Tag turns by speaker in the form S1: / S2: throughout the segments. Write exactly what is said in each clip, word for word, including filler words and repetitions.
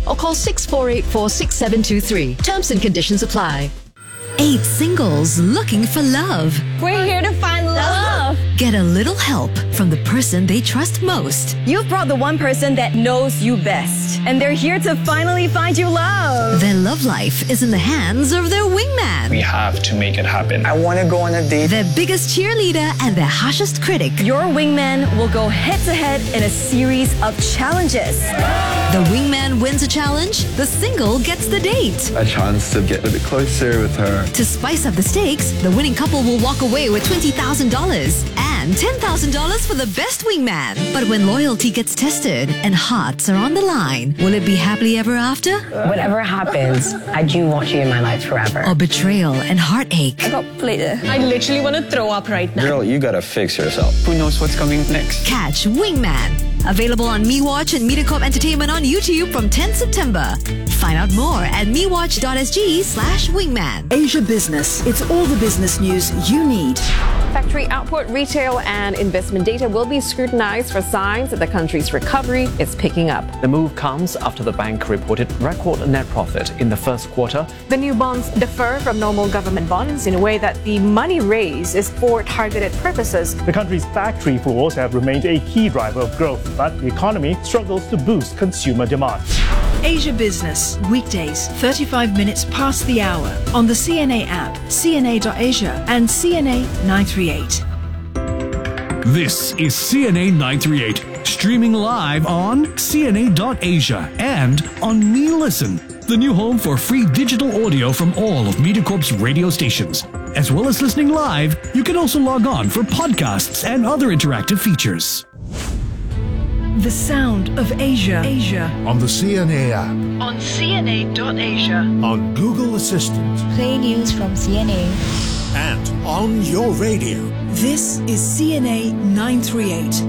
S1: or call six four eight four, six seven two three. Terms and conditions apply.
S2: Eight singles looking for love.
S3: We're here to find love.
S2: Get a little help from the person they trust most.
S3: You've brought the one person that knows you best, and they're here to finally find you love.
S2: Their love life is in the hands of their wingman.
S4: We have to make it happen.
S5: I want to go on a date.
S2: Their biggest cheerleader and their harshest critic.
S3: Your wingman will go head-to-head in a series of challenges.
S2: The wingman wins a challenge, the single gets the date.
S6: A chance to get a bit closer with her.
S2: To spice up the stakes, the winning couple will walk away with twenty thousand dollars and ten thousand dollars for the best wingman. But when loyalty gets tested and hearts are on the line, will it be happily ever after?
S7: Whatever happens, I do want you in my life forever.
S2: Or betrayal and heartache?
S3: I got played.
S8: I literally want to throw up right now.
S6: Girl, you gotta fix yourself.
S5: Who knows what's coming next?
S2: Catch Wingman. Available on MeWatch and MediaCorp Entertainment on YouTube from tenth September. Find out more at mewatch.sg slash wingman.
S9: Asia Business. It's all the business news you need.
S10: Factory output, retail and investment data will be scrutinized for signs that the country's recovery is picking up.
S11: The move comes after the bank reported record net profit in the first quarter.
S12: The new bonds differ from normal government bonds in a way that the money raised is for targeted purposes.
S13: The country's factory floors have remained a key driver of growth, but the economy struggles to boost consumer demand.
S9: Asia Business. Weekdays, thirty-five minutes past the hour on the C N A app, C N A dot Asia and C N A nine thirty-eight.
S14: This is C N A nine thirty-eight, streaming live on C N A dot Asia and on Me Listen, the new home for free digital audio from all of MediaCorp's radio stations. As well as listening live, you can also log on for podcasts and other interactive features.
S9: The sound of Asia. Asia.
S15: On the C N A app.
S9: On C N A dot Asia.
S15: On Google Assistant.
S16: Play news from C N A.
S15: And on your radio.
S9: This is C N A nine thirty-eight.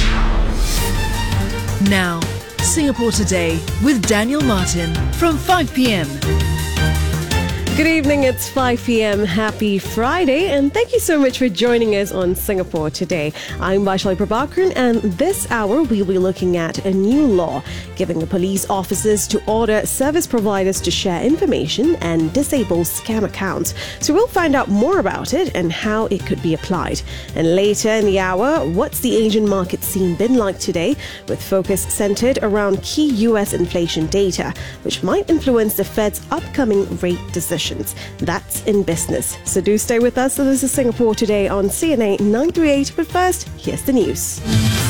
S9: Now, Singapore Today with Daniel Martin from five p m
S8: Good evening, it's five p m Happy Friday, and thank you so much for joining us on Singapore Today. I'm Vaishali Prabhakaran, and this hour we'll be looking at a new law giving the police officers to order service providers to share information and disable scam accounts. So we'll find out more about it and how it could be applied. And later in the hour, what's the Asian market scene been like today, with focus centered around key U S inflation data, which might influence the Fed's upcoming rate decision. That's in business. So do stay with us. So this is Singapore Today on C N A nine thirty-eight. But first, here's the news.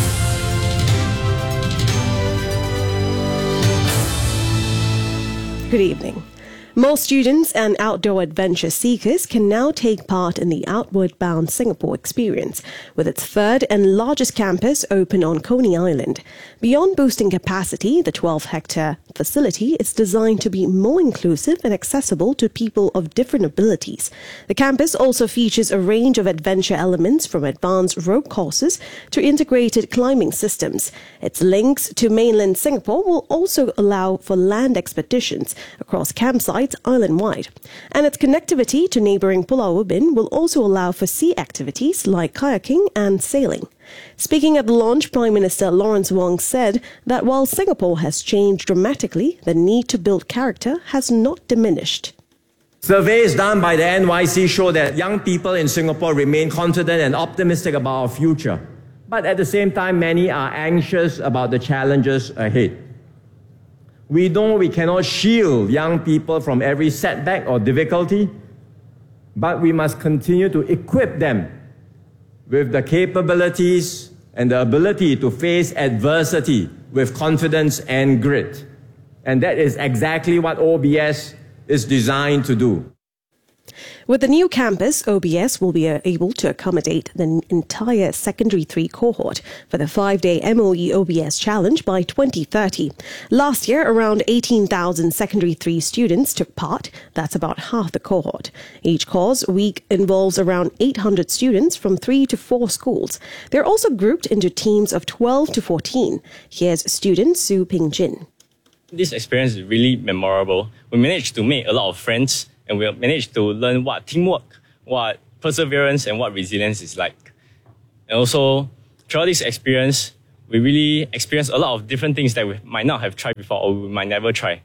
S8: Good evening. More students and outdoor adventure seekers can now take part in the Outward Bound Singapore experience, with its third and largest campus open on Coney Island. Beyond boosting capacity, the twelve hectare facility is designed to be more inclusive and accessible to people of different abilities. The campus also features a range of adventure elements, from advanced rope courses to integrated climbing systems. Its links to mainland Singapore will also allow for land expeditions across campsites island-wide. And its connectivity to neighbouring Pulau Ubin will also allow for sea activities like kayaking and sailing. Speaking at the launch, Prime Minister Lawrence Wong said that while Singapore has changed dramatically, the need to build character has not diminished.
S17: Surveys done by the N Y C show that young people in Singapore remain confident and optimistic about our future. But at the same time, many are anxious about the challenges ahead. We know we cannot shield young people from every setback or difficulty, but we must continue to equip them with the capabilities and the ability to face adversity with confidence and grit. And that is exactly what O B S is designed to do.
S8: With the new campus, O B S will be able to accommodate the entire Secondary three cohort for the five-day M O E O B S Challenge by twenty thirty. Last year, around eighteen thousand Secondary three students took part. That's about half the cohort. Each course week involves around eight hundred students from three to four schools. They're also grouped into teams of twelve to fourteen. Here's student Su Ping Jin.
S18: This experience is really memorable. We managed to make a lot of friends, and we managed to learn what teamwork, what perseverance, and what resilience is like. And also, throughout this experience, we really experienced a lot of different things that we might not have tried before or we might never try.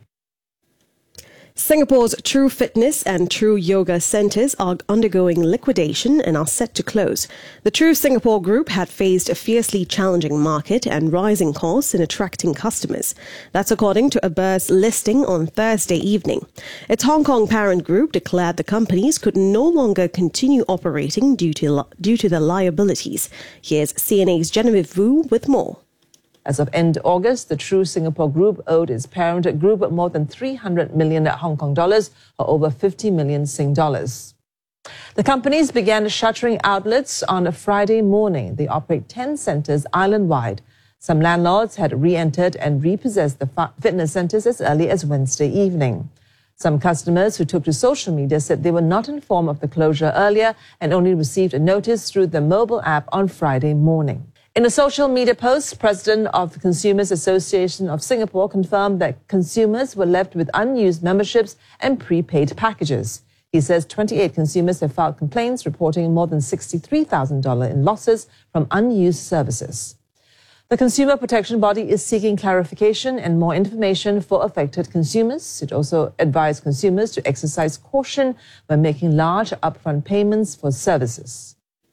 S8: Singapore's True Fitness and True Yoga centres are undergoing liquidation and are set to close. The True Singapore Group had faced a fiercely challenging market and rising costs in attracting customers. That's according to a Burst listing on Thursday evening. Its Hong Kong parent group declared the companies could no longer continue operating due to, due to the liabilities. Here's C N A's Genevieve Vu with more.
S4: As of end August, the True Singapore Group owed its parent group more than three hundred million Hong Kong dollars or over fifty million Sing dollars. The companies began shuttering outlets on a Friday morning. They operate ten centres island-wide. Some landlords had re-entered and repossessed the fitness centres as early as Wednesday evening. Some customers who took to social media said they were not informed of the closure earlier and only received a notice through the mobile app on Friday morning. In a social media post, President of the Consumers Association of Singapore confirmed that consumers were left with unused memberships and prepaid packages. He says twenty-eight consumers have filed complaints reporting more than sixty-three thousand dollars in losses from unused services. The consumer protection body is seeking clarification and more information for affected consumers. It also advised consumers to exercise caution when making large upfront payments for services.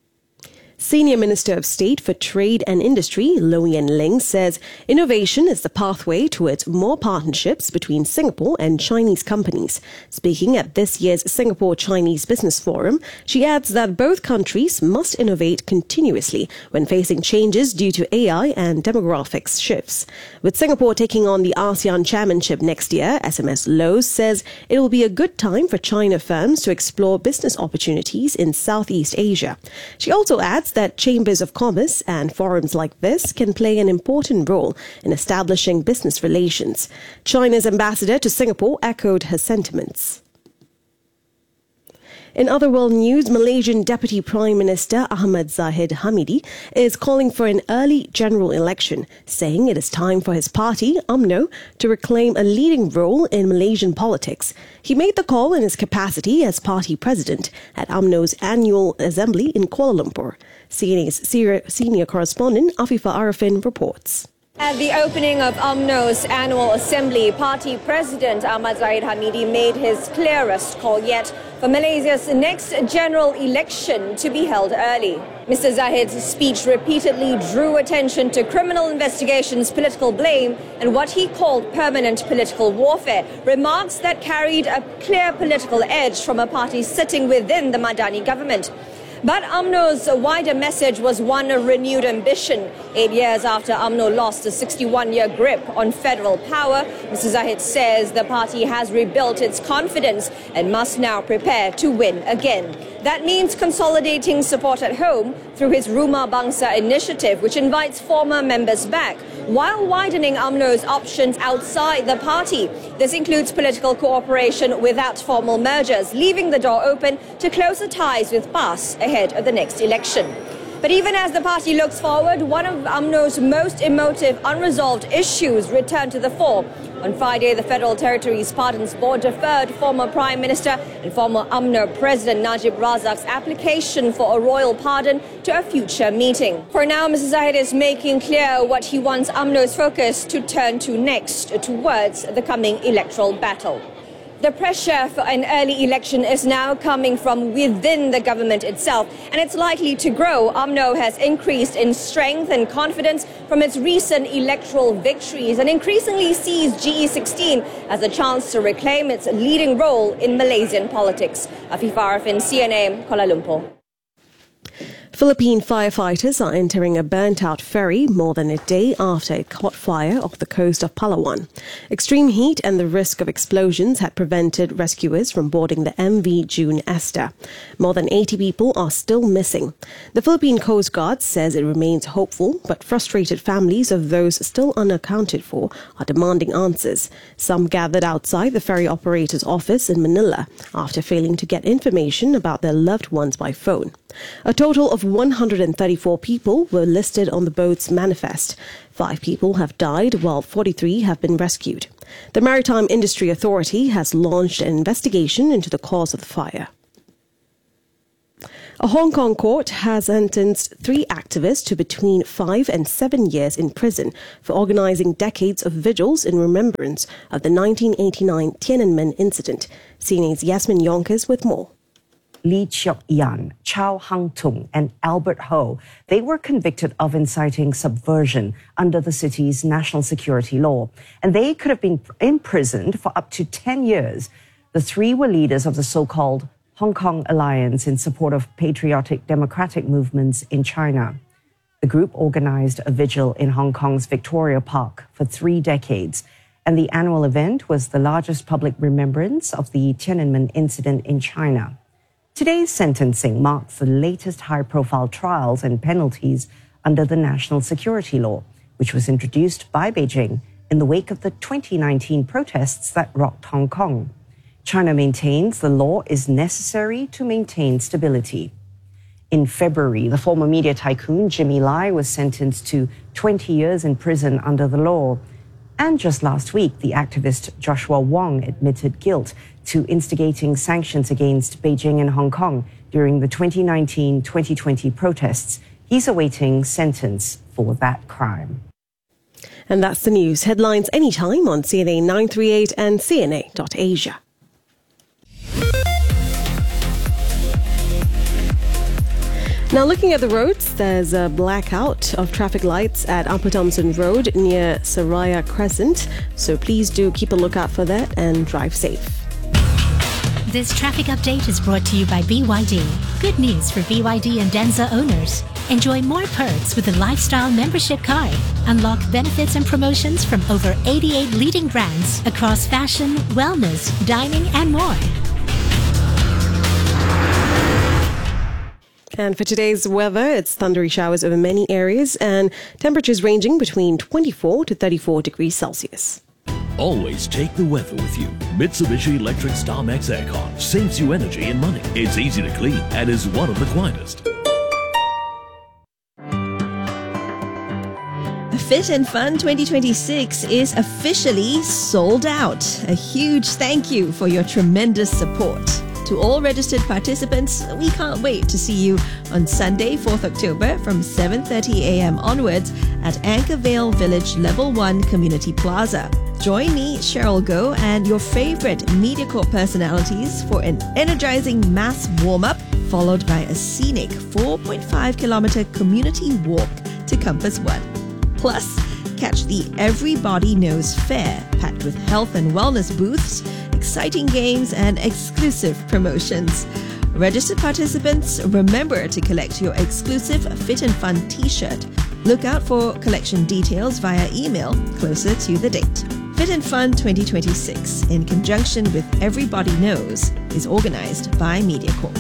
S8: Senior Minister of State for Trade and Industry, Low Yen Ling, says innovation is the pathway towards more partnerships between Singapore and Chinese companies. Speaking at this year's Singapore-Chinese Business Forum, she adds that both countries must innovate continuously when facing changes due to A I and demographics shifts. With Singapore taking on the ASEAN Chairmanship next year, S M S Low says it will be a good time for China firms to explore business opportunities in Southeast Asia. She also adds that chambers of commerce and forums like this can play an important role in establishing business relations. China's ambassador to Singapore echoed her sentiments. In other world news, Malaysian Deputy Prime Minister Ahmad Zahid Hamidi is calling for an early general election, saying it is time for his party, U M N O, to reclaim a leading role in Malaysian politics. He made the call in his capacity as party president at U M N O's annual assembly in Kuala Lumpur. C N A's senior correspondent Afifa Arifin reports.
S19: At the opening of U M N O's annual assembly, party president Ahmad Zahid Hamidi made his clearest call yet for Malaysia's next general election to be held early. Mister Zahid's speech repeatedly drew attention to criminal investigations, political blame, and what he called permanent political warfare, remarks that carried a clear political edge from a party sitting within the Madani government. But U M N O's wider message was one of renewed ambition. Eight years after U M N O lost a sixty-one-year grip on federal power, Mister Zahid says the party has rebuilt its confidence and must now prepare to win again. That means consolidating support at home through his Rumah Bangsa initiative, which invites former members back, while widening U M N O's options outside the party. This includes political cooperation without formal mergers, leaving the door open to closer ties with P A S ahead of the next election. But even as the party looks forward, one of U M N O's most emotive unresolved issues returned to the fore. On Friday, the Federal Territories Pardons Board deferred former Prime Minister and former U M N O President Najib Razak's application for a royal pardon to a future meeting. For now, Mister Zahid is making clear what he wants U M N O's focus to turn to next, towards the coming electoral battle. The pressure for an early election is now coming from within the government itself, and it's likely to grow. U M N O has increased in strength and confidence from its recent electoral victories and increasingly sees G E sixteen as a chance to reclaim its leading role in Malaysian politics. Afifa Arifin, C N A, Kuala Lumpur.
S8: Philippine firefighters are entering a burnt-out ferry more than a day after it caught fire off the coast of Palawan. Extreme heat and the risk of explosions had prevented rescuers from boarding the M V June Esther. More than eighty people are still missing. The Philippine Coast Guard says it remains hopeful, but frustrated families of those still unaccounted for are demanding answers. Some gathered outside the ferry operator's office in Manila after failing to get information about their loved ones by phone. A total of one hundred thirty-four people were listed on the boat's manifest. Five people have died, while forty-three have been rescued. The Maritime Industry Authority has launched an investigation into the cause of the fire. A Hong Kong court has sentenced three activists to between five and seven years in prison for organising decades of vigils in remembrance of the nineteen eighty-nine Tiananmen incident. C N A's Yasmin Yonkers with more.
S20: Lee Cheok Yan, Chow Hang Tung, and Albert Ho, they were convicted of inciting subversion under the city's national security law, and they could have been imprisoned for up to ten years. The three were leaders of the so-called Hong Kong Alliance in support of patriotic democratic movements in China. The group organized a vigil in Hong Kong's Victoria Park for three decades, and the annual event was the largest public remembrance of the Tiananmen incident in China. Today's sentencing marks the latest high-profile trials and penalties under the national security law, which was introduced by Beijing in the wake of the twenty nineteen protests that rocked Hong Kong. China maintains the law is necessary to maintain stability. In February, the former media tycoon Jimmy Lai was sentenced to twenty years in prison under the law. And just last week, the activist Joshua Wong admitted guilt to instigating sanctions against Beijing and Hong Kong during the twenty nineteen twenty twenty protests. He's awaiting sentence for that crime.
S8: And that's the news. Headlines anytime on C N A nine thirty-eight and C N A dot Asia. Now, looking at the roads, there's a blackout of traffic lights at Upper Thomson Road near Saraya Crescent. So please do keep a lookout for that and drive safe.
S21: This traffic update is brought to you by B Y D. Good news for B Y D and Denza owners. Enjoy more perks with the Lifestyle Membership Card. Unlock benefits and promotions from over eighty-eight leading brands across fashion, wellness, dining, and more.
S8: And for today's weather, it's thundery showers over many areas and temperatures ranging between twenty-four to thirty-four degrees Celsius.
S22: Always take the weather with you. Mitsubishi Electric StarMax Aircon saves you energy and money. It's easy to clean and is one of the quietest.
S23: Fit and Fun twenty twenty-six is officially sold out. A huge thank you for your tremendous support. To all registered participants, we can't wait to see you on Sunday, fourth October from seven thirty a m onwards at Anchorvale Village Level one Community Plaza. Join me, Cheryl Goh, and your favorite MediaCorp personalities for an energizing mass warm-up, followed by a scenic four point five kilometer community walk to Compass One. Plus, catch the Everybody Knows Fair, packed with health and wellness booths, exciting games, and exclusive promotions. Registered participants, remember to collect your exclusive Fit and Fun t-shirt. Look out for collection details via email closer to the date. Fit and Fun twenty twenty-six, in conjunction with Everybody Knows, is organized by MediaCorp.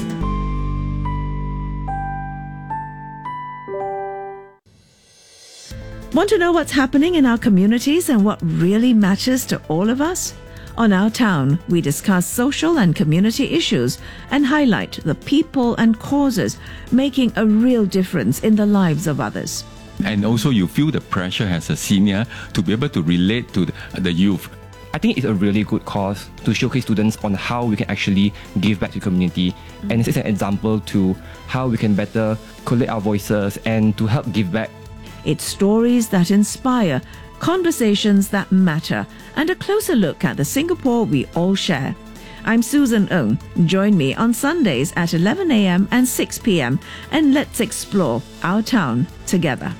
S24: Want to know what's happening in our communities and what really matters to all of us? On Our Town, we discuss social and community issues and highlight the people and causes making a real difference in the lives of others.
S25: And also you feel the pressure as a senior to be able to relate to the, the youth.
S26: I think it's a really good cause to showcase students on how we can actually give back to the community. Mm-hmm. And it's an example to how we can better collect our voices and to help give back.
S24: It's stories that inspire, conversations that matter, and a closer look at the Singapore we all share. I'm Susan Ng. Join me on Sundays at eleven a m and six p m and let's explore our town together.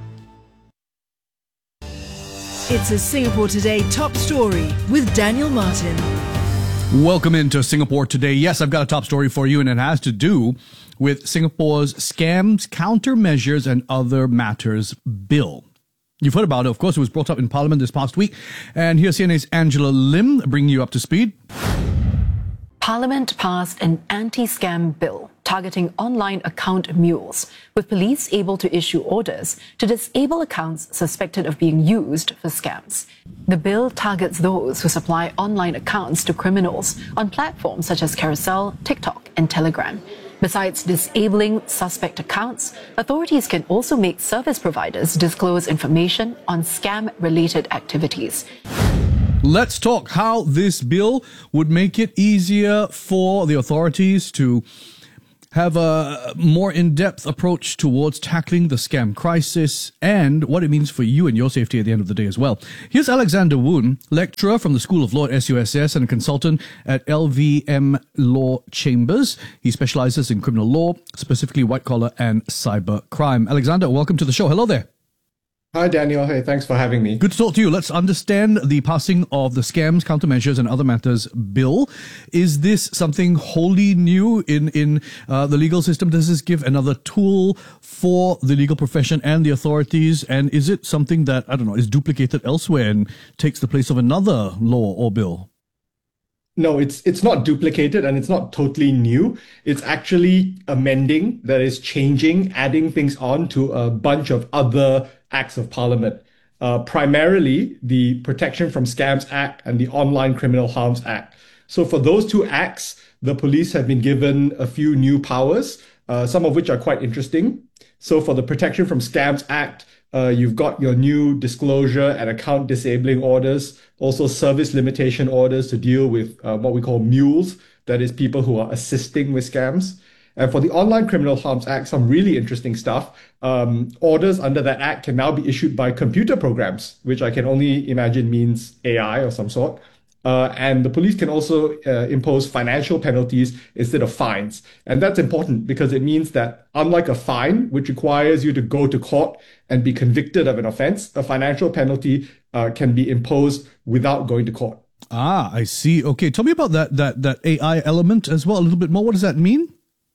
S9: It's a Singapore Today top story with Daniel Martin.
S27: Welcome into Singapore Today. Yes, I've got a top story for you, and it has to do with Singapore's Scams, Countermeasures and Other Matters Bill. You've heard about it. Of course, it was brought up in Parliament this past week. And here's C N A's Angela Lim bringing you up to speed.
S28: Parliament passed an anti-scam bill targeting online account mules, with police able to issue orders to disable accounts suspected of being used for scams. The bill targets those who supply online accounts to criminals on platforms such as Carousel, TikTok, and Telegram. Besides disabling suspect accounts, authorities can also make service providers disclose information on scam-related activities.
S27: Let's talk how this bill would make it easier for the authorities to have a more in-depth approach towards tackling the scam crisis and what it means for you and your safety at the end of the day as well. Here's Alexander Woon, lecturer from the School of Law at S U S S and a consultant at L V M Law Chambers. He specializes in criminal law, specifically white-collar and cyber crime. Alexander, welcome to the show. Hello there.
S1: Hi, Daniel. Hey, thanks for having me.
S27: Good to talk to you. Let's understand the passing of the Scams, Countermeasures and Other Matters Bill. Is this something wholly new in, in uh, the legal system? Does this give another tool for the legal profession and the authorities? And is it something that, I don't know, is duplicated elsewhere and takes the place of another law or bill?
S1: No, it's it's not duplicated and it's not totally new. It's actually amending, that is changing, adding things on to a bunch of other acts of parliament. Uh, primarily the Protection from Scams Act and the Online Criminal Harms Act. So for those two acts, the police have been given a few new powers, uh, some of which are quite interesting. So for the Protection from Scams Act, uh, you've got your new disclosure and account disabling orders, also service limitation orders to deal with uh, what we call mules, that is people who are assisting with scams. And for the Online Criminal Harms Act, some really interesting stuff. Um, orders under that act can now be issued by computer programs, which I can only imagine means A I of some sort. Uh, and the police can also uh, impose financial penalties instead of fines. And that's important because it means that unlike a fine, which requires you to go to court and be convicted of an offense, a financial penalty uh, can be imposed without going to court.
S27: Ah, I see. Okay, tell me about that that that A I element as well a little bit more. What does that mean?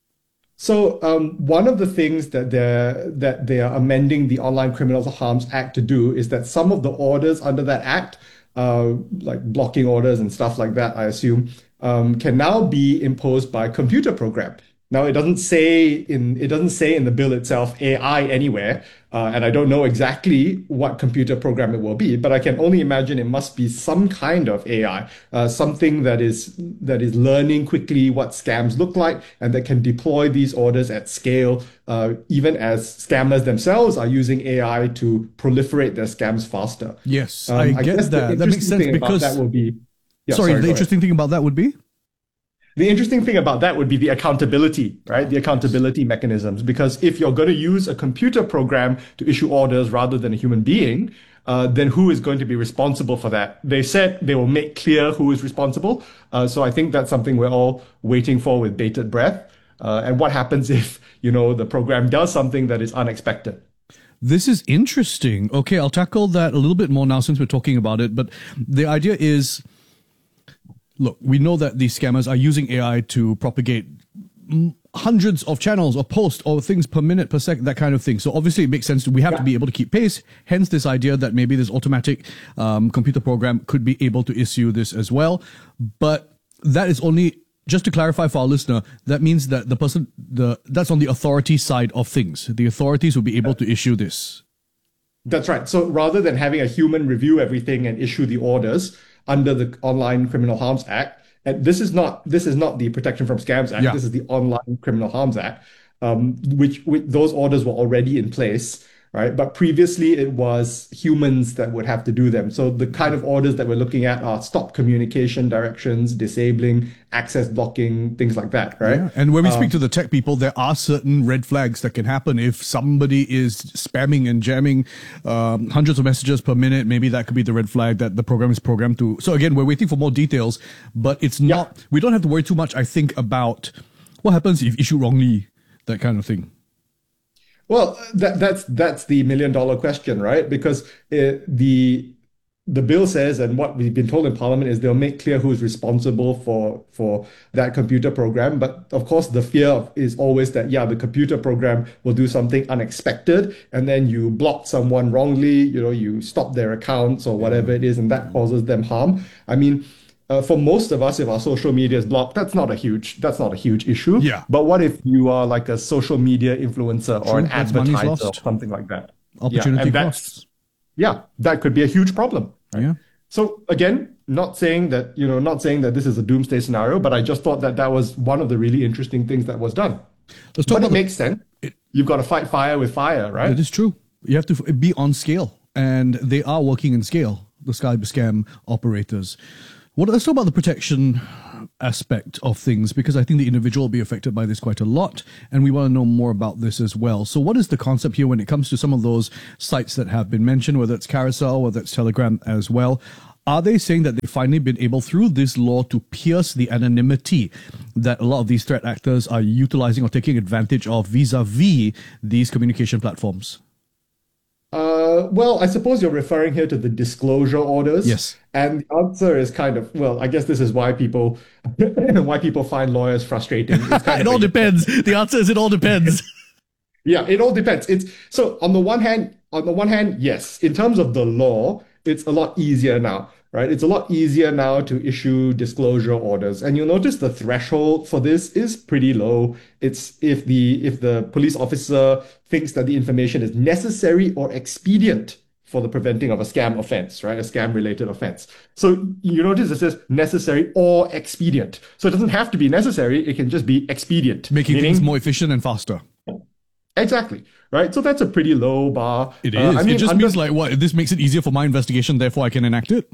S1: So um, one of the things that they're that they are amending the Online Criminal Harms Act to do is that some of the orders under that act, uh, like blocking orders and stuff like that, I assume, um, can now be imposed by a computer program. Now it doesn't say in it doesn't say in the bill itself A I anywhere, uh, and I don't know exactly what computer program it will be, but I can only imagine it must be some kind of A I, uh, something that is that is learning quickly what scams look like and that can deploy these orders at scale, uh, even as scammers themselves are using A I to proliferate their scams faster.
S27: Yes,
S1: um,
S27: I,
S1: I
S27: get that. That makes sense because
S1: that will be. Yeah,
S27: sorry,
S1: sorry,
S27: the interesting thing about that would be.
S1: The interesting thing about that would be the accountability, right? The accountability mechanisms. Because if you're going to use a computer program to issue orders rather than a human being, uh, then who is going to be responsible for that? They said they will make clear who is responsible. Uh, so I think that's something we're all waiting for with bated breath. Uh, and what happens if, you know, the program does something that is unexpected?
S27: This is interesting. Okay, I'll tackle that a little bit more now since we're talking about it. But the idea is, look, we know that these scammers are using A I to propagate hundreds of channels or posts or things per minute, per second, that kind of thing. So obviously it makes sense. We have yeah. to be able to keep pace. Hence this idea that maybe this automatic um, computer program could be able to issue this as well. But that is only, just to clarify for our listener, that means that the person, the that's on the authority side of things. The authorities will be able to issue this.
S1: That's right. So rather than having a human review everything and issue the orders, under the Online Criminal Harms Act, and this is not this is not the Protection from Scams Act. Yeah. This is the Online Criminal Harms Act, um, which, which those orders were already in place, right? But previously it was humans that would have to do them. So the kind of orders that we're looking at are stop communication directions, disabling, access blocking, things like that, right?
S27: Yeah. And when we
S1: um,
S27: speak to the tech people, there are certain red flags that can happen if somebody is spamming and jamming um, hundreds of messages per minute. Maybe that could be the red flag that the program is programmed to. So again, we're waiting for more details, but it's not, yeah. we don't have to worry too much, I think, about what happens if issued wrongly, that kind of thing.
S1: Well, that, that's that's the million dollar question, right? Because uh, the the bill says, and what we've been told in Parliament is they'll make clear who is responsible for for that computer program. But of course, the fear is always that, yeah, the computer program will do something unexpected, and then you block someone wrongly, you know, you stop their accounts or whatever it is, and that causes them harm. I mean, Uh, for most of us, if our social media is blocked, that's not a huge that's not a huge issue.
S27: Yeah.
S1: But what if you are like a social media influencer or
S27: True,
S1: an
S27: that's
S1: advertiser or something like that?
S27: Opportunity
S1: yeah,
S27: costs.
S1: Yeah, that could be a huge problem. Right?
S27: Yeah.
S1: So again, not saying that you know, not saying that this is a doomsday scenario, but I just thought that that was one of the really interesting things that was done.
S27: Let's talk
S1: but
S27: about
S1: it makes sense. It, You've got to fight fire with fire, right?
S27: It is true. You have to be on scale, and they are working in scale. The Skype scam operators. What, let's talk about the protection aspect of things, because I think the individual will be affected by this quite a lot, and we want to know more about this as well. So what is the concept here when it comes to some of those sites that have been mentioned, whether it's Carousel, whether it's Telegram as well? Are they saying that they've finally been able, through this law, to pierce the anonymity that a lot of these threat actors are utilizing or taking advantage of vis-a-vis these communication platforms?
S1: Uh, well, I suppose you're referring here to the disclosure orders.
S27: Yes.
S1: And the answer is kind of, well, I guess this is why people why people find lawyers frustrating. It's kind
S27: it
S1: of
S27: all
S1: a,
S27: depends. The answer is it all depends.
S1: Yeah, it all depends. It's so on the one hand, on the one hand, yes, in terms of the law, it's a lot easier now, right? It's a lot easier now to issue disclosure orders. And you'll notice the threshold for this is pretty low. It's if the if the police officer thinks that the information is necessary or expedient for the preventing of a scam offense, right? A scam related offense. So you notice it says necessary or expedient. So it doesn't have to be necessary. It can just be expedient.
S27: Making
S1: meaning,
S27: things more efficient and faster.
S1: Exactly. Right. So that's a pretty low bar.
S27: It
S1: Uh,
S27: is.
S1: I mean,
S27: it just
S1: under-
S27: means like what? This makes it easier for my investigation, therefore I can enact it.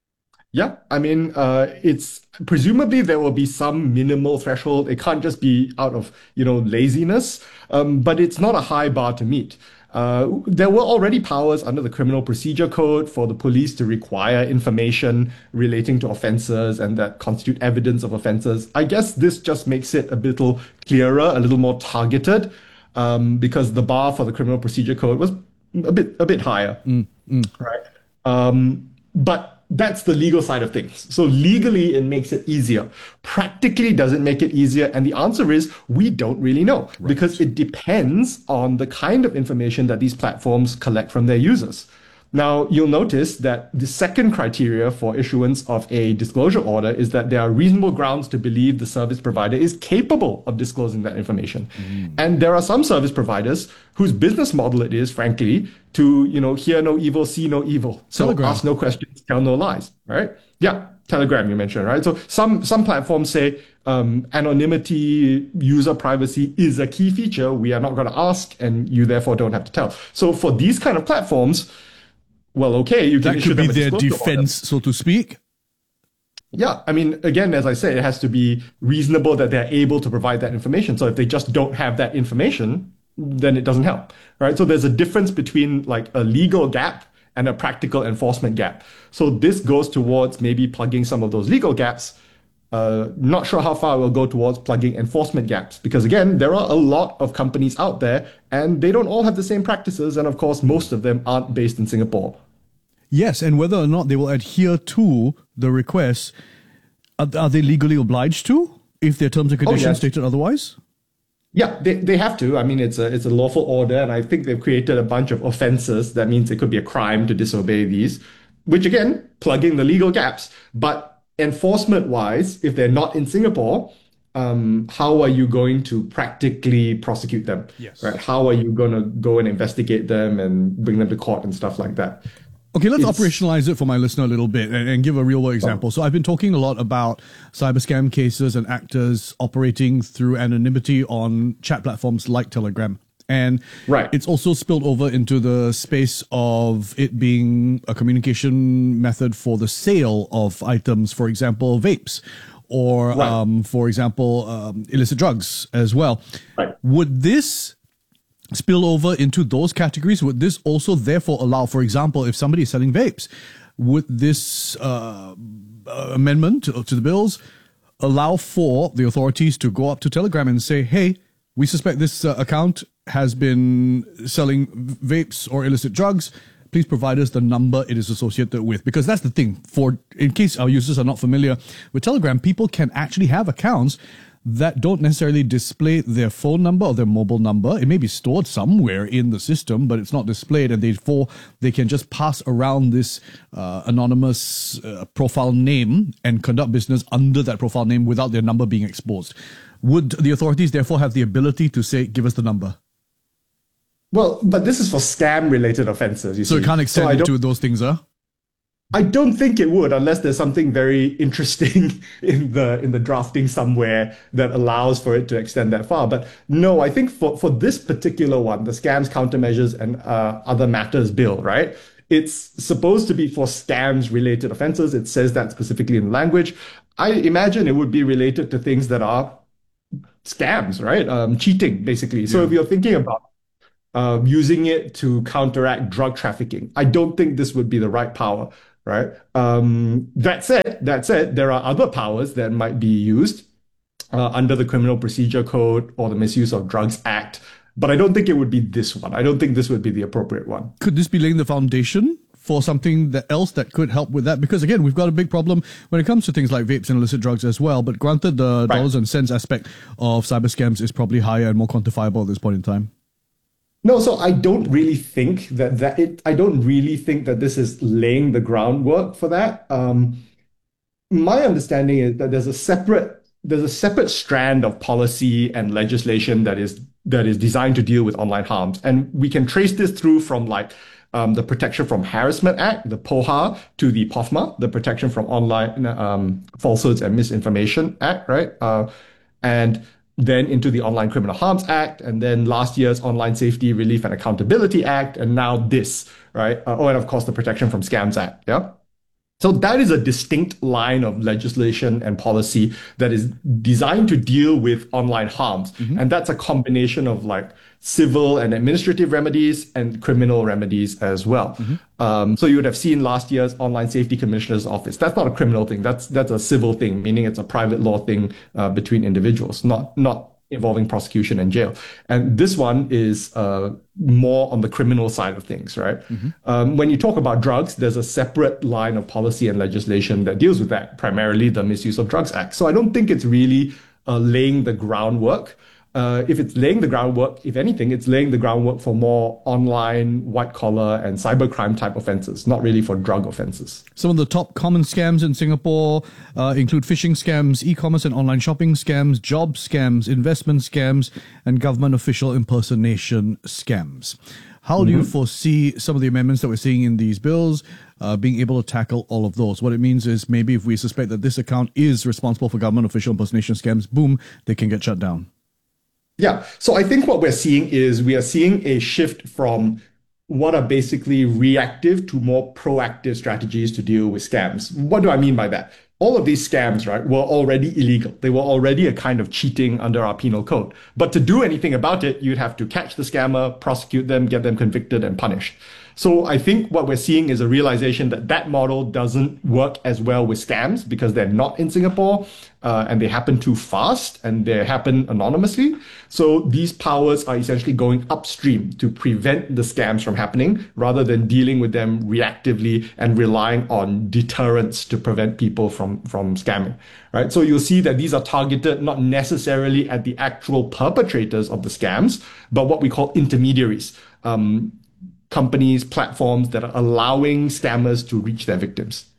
S1: Yeah, I mean, uh, it's presumably there will be some minimal threshold. It can't just be out of, you know, laziness, um, but it's not a high bar to meet. Uh, there were already powers under the Criminal Procedure Code for the police to require information relating to offences and that constitute evidence of offences. I guess this just makes it a little clearer, a little more targeted, um, because the bar for the Criminal Procedure Code was a bit a bit higher,
S27: Mm, mm.
S1: right? Um, but that's the legal side of things. So legally, it makes it easier. Practically, does it make it easier? And the answer is we don't really know, because it depends on the kind of information that these platforms collect from their users. Now, you'll notice that the second criteria for issuance of a disclosure order is that there are reasonable grounds to believe the service provider is capable of disclosing that information. And there are some service providers whose business model it is, frankly, to, you know, hear no evil, see no evil. So
S27: Telegram.
S1: ask no questions, tell no lies, right? Yeah, Telegram you mentioned, right? So some some platforms say um, anonymity, user privacy is a key feature. We are not going to ask, and you therefore don't have to tell. So for these kind of platforms, well, okay, you can
S27: That
S1: issue
S27: could be
S1: them a
S27: their
S1: disclosure order.
S27: defense, so to speak.
S1: Yeah, I mean, again, as I say, it has to be reasonable that they're able to provide that information. So if they just don't have that information, then it doesn't help, right? So there's a difference between like a legal gap and a practical enforcement gap. So this goes towards maybe plugging some of those legal gaps. Uh, not sure how far it will go towards plugging enforcement gaps, because again, there are a lot of companies out there and they don't all have the same practices. And of course, most of them aren't based in Singapore.
S27: Yes, and whether or not they will adhere to the requests, are, are they legally obliged to if their terms and conditions
S1: yes.
S27: stated otherwise?
S1: Yeah, they, they have to. I mean, it's a it's a lawful order, and I think they've created a bunch of offenses. That means it could be a crime to disobey these, which again, plugging the legal gaps. But enforcement-wise, if they're not in Singapore, um, how are you going to practically prosecute them?
S27: Yes.
S1: Right? How are you going to go and investigate them and bring them to court and stuff like that?
S27: Okay, let's
S1: It's-
S27: operationalize it for my listener a little bit and, and give a real world example. So I've been talking a lot about cyber scam cases and actors operating through anonymity on chat platforms like Telegram. And
S1: right.
S27: it's also spilled over into the space of it being a communication method for the sale of items, for example, vapes, or,
S1: Right.
S27: um, for example, um, illicit drugs as well.
S1: Right.
S27: Would this spill over into those categories? Would this also therefore allow, for example, if somebody is selling vapes, would this uh, amendment to, to the bills allow for the authorities to go up to Telegram and say, hey, we suspect this uh, account has been selling vapes or illicit drugs. Please provide us the number it is associated with. Because that's the thing. For in case our users are not familiar with Telegram, people can actually have accounts that don't necessarily display their phone number or their mobile number. It may be stored somewhere in the system, but it's not displayed, and therefore they can just pass around this uh, anonymous uh, profile name and conduct business under that profile name without their number being exposed. Would the authorities therefore have the ability to say, give us the number?
S1: Well, but this is for scam-related offenses. You
S27: So
S1: see.
S27: it can't extend
S1: I don't-
S27: into those things, huh?
S1: I don't think it would, unless there's something very interesting in the in the drafting somewhere that allows for it to extend that far. But no, I think for, for this particular one, the Scams Countermeasures and uh, Other Matters Bill, right? It's supposed to be for scams related offenses. It says that specifically in language. I imagine it would be related to things that are scams, right? Um, cheating, basically. So if you're thinking about uh, using it to counteract drug trafficking, I don't think this would be the right power, right? Um, that said, that said, there are other powers that might be used uh, under the Criminal Procedure Code or the Misuse of Drugs Act, but I don't think it would be this one. I don't think this would be the appropriate one.
S27: Could this be laying the foundation for something that else that could help with that? Because again, we've got a big problem when it comes to things like vapes and illicit drugs as well. But granted, the right. dollars and cents aspect of cyber scams is probably higher and more quantifiable at this point in time.
S1: No, so I don't really think that that it. I don't really think that this is laying the groundwork for that. Um, my understanding is that there's a separate there's a separate strand of policy and legislation that is that is designed to deal with online harms, and we can trace this through from like. Um, the Protection from Harassment Act, the P O H A, to the P O F M A, the Protection from Online um, Falsehoods and Misinformation Act, right? Uh, and then into the Online Criminal Harms Act, and then last year's Online Safety, Relief and Accountability Act, and now this, right? Uh, oh, and of course, the Protection from Scams Act, yeah? So that is a distinct line of legislation and policy that is designed to deal with online harms. Mm-hmm. And that's a combination of like civil and administrative remedies and criminal remedies as well. Mm-hmm. Um, so you would have seen last year's Online Safety Commissioner's Office. That's not a criminal thing. That's that's a civil thing, meaning it's a private law thing uh, between individuals, not not involving prosecution and jail. And this one is uh, more on the criminal side of things, right? Mm-hmm. Um, when you talk about drugs, there's a separate line of policy and legislation that deals with that, primarily the Misuse of Drugs Act. So I don't think it's really uh, laying the groundwork. Uh, if it's laying the groundwork, if anything, it's laying the groundwork for more online, white-collar and cybercrime type offenses, not really for drug offenses.
S27: Some of the top common scams in Singapore uh, include phishing scams, e-commerce and online shopping scams, job scams, investment scams, and government official impersonation scams. How mm-hmm. do you foresee some of the amendments that we're seeing in these bills uh, being able to tackle all of those? What it means is maybe if we suspect that this account is responsible for government official impersonation scams, boom, they can get shut down.
S1: Yeah. So I think what we're seeing is we are seeing a shift from what are basically reactive to more proactive strategies to deal with scams. What do I mean by that? All of these scams, right, were already illegal. They were already a kind of cheating under our penal code. But to do anything about it, you'd have to catch the scammer, prosecute them, get them convicted and punished. So I think what we're seeing is a realization that that model doesn't work as well with scams because they're not in Singapore uh, and they happen too fast and they happen anonymously. So these powers are essentially going upstream to prevent the scams from happening rather than dealing with them reactively and relying on deterrence to prevent people from, from scamming, right? So you'll see that these are targeted not necessarily at the actual perpetrators of the scams, but what we call intermediaries. Um, companies, platforms that are allowing scammers to reach their victims.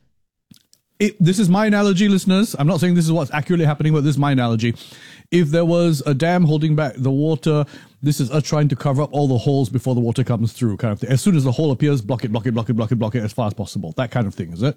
S27: It, this is my analogy, listeners. I'm not saying this is what's accurately happening, but this is my analogy. If there was a dam holding back the water, this is us trying to cover up all the holes before the water comes through, kind of thing. As soon as the hole appears, block it, block it, block it, block it, block it as far as possible. That kind of thing, is it?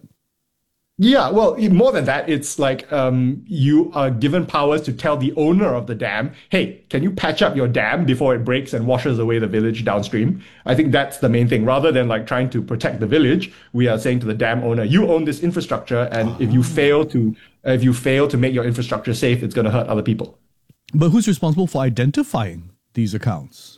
S1: Yeah, well, more than that, it's like um, you are given powers to tell the owner of the dam, hey, can you patch up your dam before it breaks and washes away the village downstream? I think that's the main thing. Rather than like trying to protect the village, we are saying to the dam owner, you own this infrastructure, and oh. if you fail to if you fail to make your infrastructure safe, it's going to hurt other people.
S27: But who's responsible for identifying these accounts?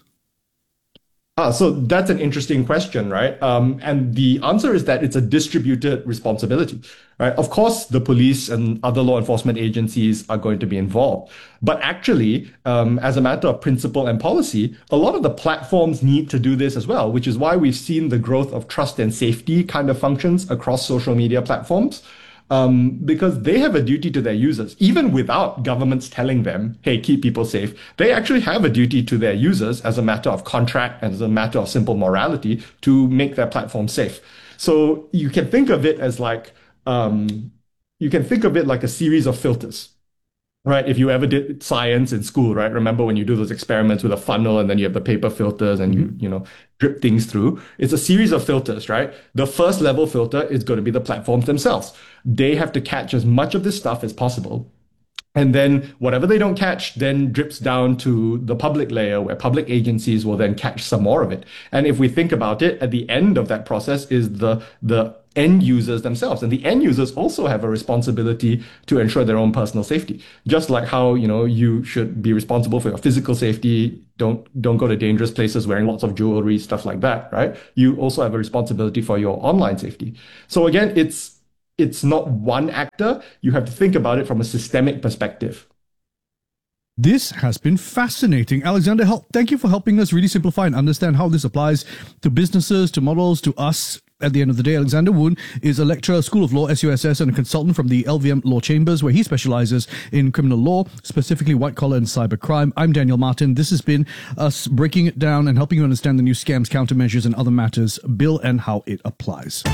S1: Ah, so that's an interesting question, right? Um, and the answer is that it's a distributed responsibility, right? Of course, the police and other law enforcement agencies are going to be involved. But actually, um, as a matter of principle and policy, a lot of the platforms need to do this as well, which is why we've seen the growth of trust and safety kind of functions across social media platforms. Um, because they have a duty to their users, even without governments telling them, hey, keep people safe. They actually have a duty to their users as a matter of contract and as a matter of simple morality to make their platform safe. So you can think of it as like, um, you can think of it like a series of filters. Right. If you ever did science in school, right? Remember when you do those experiments with a funnel and then you have the paper filters and you, you know, drip things through. It's a series of filters, right? The first level filter is going to be the platforms themselves. They have to catch as much of this stuff as possible. And then whatever they don't catch then drips down to the public layer where public agencies will then catch some more of it. And if we think about it, at the end of that process is the, the end users themselves. And the end users also have a responsibility to ensure their own personal safety. Just like how, you know, you should be responsible for your physical safety. Don't, don't go to dangerous places wearing lots of jewelry, stuff like that, right? You also have a responsibility for your online safety. So again, it's, it's not one actor. You have to think about it from a systemic perspective.
S27: This has been fascinating. Alexander, help, thank you for helping us really simplify and understand how this applies to businesses, to models, to us. At the end of the day, Alexander Woon is a lecturer, School of Law, S U S S, and a consultant from the L V M Law Chambers, where he specializes in criminal law, specifically white-collar and cybercrime. I'm Daniel Martin. This has been us breaking it down and helping you understand the new scams, countermeasures, and other matters bill and how it applies.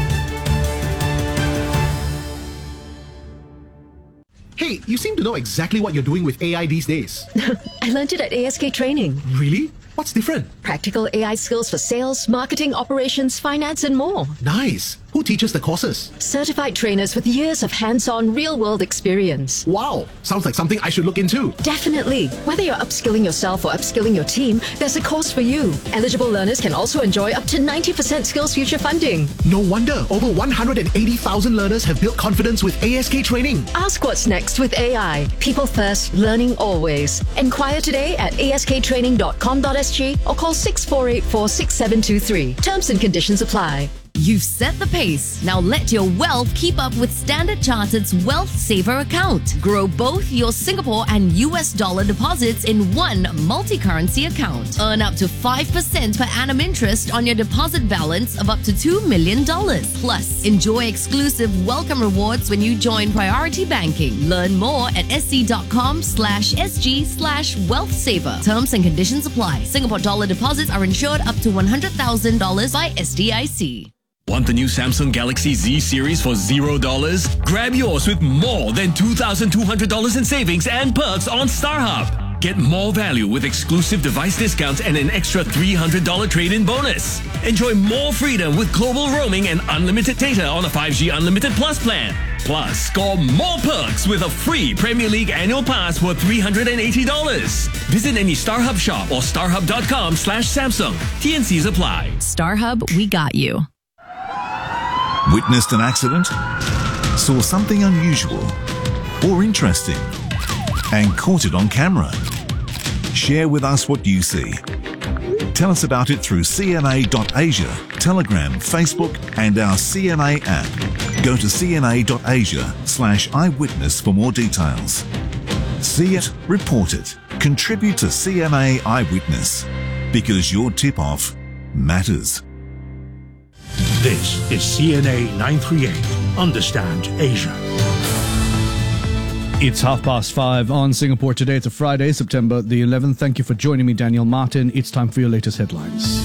S2: Hey, you seem to know exactly what you're doing with A I these days.
S3: I learned it at A S K Training.
S2: Really? What's different?
S3: Practical A I skills for sales, marketing, operations, finance, and more.
S2: Nice. Who teaches the courses?
S3: Certified trainers with years of hands-on, real-world experience.
S2: Wow. Sounds like something I should look into.
S3: Definitely. Whether you're upskilling yourself or upskilling your team, there's a course for you. Eligible learners can also enjoy up to ninety percent Skills Future funding.
S2: No wonder. Over one hundred eighty thousand learners have built confidence with A S K Training.
S3: Ask what's next with A I. People first, learning always. Enquire today at a s k training dot com dot s g or call six four eight four, six seven two three. Terms and conditions apply.
S5: You've set the pace. Now let your wealth keep up with Standard Chartered's Wealth Saver account. Grow both your Singapore and U S dollar deposits in one multi-currency account. Earn up to five percent per annum interest on your deposit balance of up to two million dollars. Plus, enjoy exclusive welcome rewards when you join Priority Banking. Learn more at sc.com slash sg slash wealth saver. Terms and conditions apply. Singapore dollar deposits are insured up to one hundred thousand dollars by S D I C.
S6: Want the new Samsung Galaxy Z series for zero dollars? Grab yours with more than two thousand two hundred dollars in savings and perks on StarHub. Get more value with exclusive device discounts and an extra three hundred dollars trade-in bonus. Enjoy more freedom with global roaming and unlimited data on a five G Unlimited Plus plan. Plus, score more perks with a free Premier League annual pass worth three hundred eighty dollars. Visit any StarHub shop or starhub.com slash Samsung. T N Cs apply.
S5: StarHub, we got you.
S7: Witnessed an accident? Saw something unusual or interesting and caught it on camera? Share with us what you see. Tell us about it through C N A dot asia, Telegram, Facebook and our C N A app. Go to C N A dot asia slash eyewitness for more details. See it, report it. Contribute to C N A Eyewitness because your tip-off matters.
S15: This is C N A nine thirty-eight. Understand Asia.
S27: It's half past five on Singapore Today. It's a Friday, September the eleventh. Thank you for joining me, Daniel Martin. It's time for your latest headlines.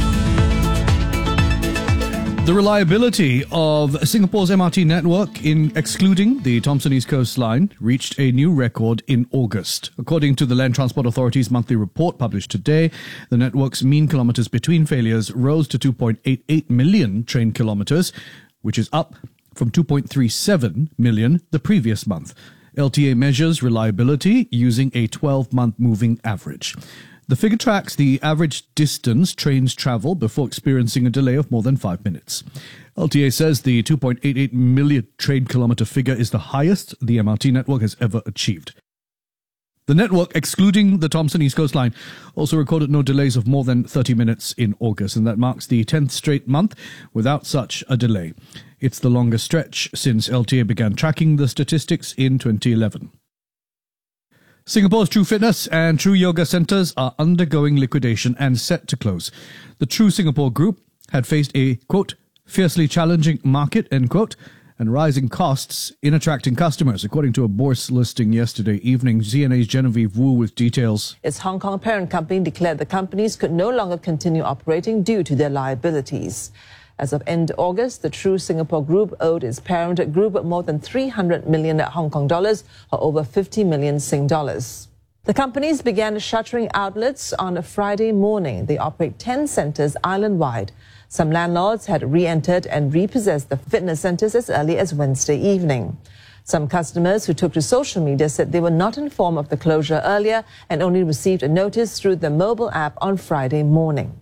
S27: The reliability of Singapore's M R T network, in excluding the Thomson East Coast Line, reached a new record in August. According to the Land Transport Authority's monthly report published today, the network's mean kilometres between failures rose to two point eight eight million train kilometres, which is up from two point three seven million the previous month. L T A measures reliability using a twelve-month moving average. The figure tracks the average distance trains travel before experiencing a delay of more than five minutes. L T A says the two point eight eight million train kilometre figure is the highest the M R T network has ever achieved. The network, excluding the Thomson East Coast Line, also recorded no delays of more than thirty minutes in August, and that marks the tenth straight month without such a delay. It's the longest stretch since L T A began tracking the statistics in twenty eleven. Singapore's True Fitness and True Yoga centres are undergoing liquidation and set to close. The True Singapore Group had faced a, quote, fiercely challenging market, end quote, and rising costs in attracting customers, according to a bourse listing yesterday evening. C N A's Genevieve Wu with details.
S4: Its Hong Kong parent company declared the companies could no longer continue operating due to their liabilities. As of end August, the True Singapore Group owed its parent group more than three hundred million Hong Kong dollars, or over fifty million Sing dollars. The companies began shuttering outlets on a Friday morning. They operate ten centres island-wide. Some landlords had re-entered and repossessed the fitness centres as early as Wednesday evening. Some customers who took to social media said they were not informed of the closure earlier and only received a notice through the mobile app on Friday morning.